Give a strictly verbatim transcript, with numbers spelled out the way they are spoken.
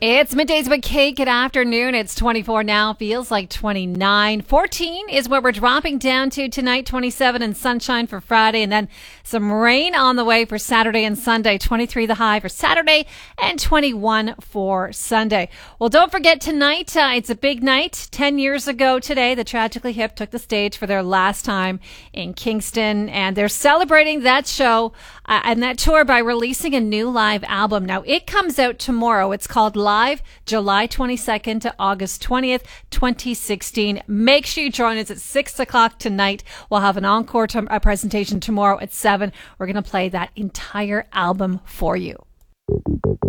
It's Middays with Kate. Good afternoon. It's twenty-four now. Feels like twenty-nine. fourteen is where we're dropping down to tonight. twenty-seven and sunshine for Friday. And then some rain on the way for Saturday and Sunday. twenty-three the high for Saturday and twenty-one for Sunday. Well, don't forget tonight. Uh, it's a big night. Ten years ago today, the Tragically Hip took the stage for their last time in Kingston. And they're celebrating that show uh, and that tour by releasing a new live album. Now, it comes out tomorrow. It's called Live, July twenty-second to August twentieth, twenty sixteen. Make sure you join us at six o'clock tonight. We'll have an encore to, uh, presentation tomorrow at seven. We're going to play that entire album for you.